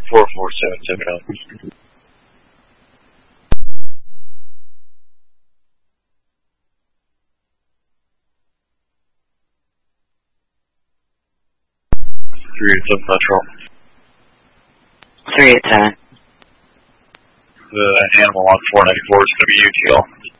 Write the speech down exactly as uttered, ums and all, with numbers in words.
four four seven seven zero. three eight seven Metro. three eight seven. The animal on four ninety-four is going to be U T L.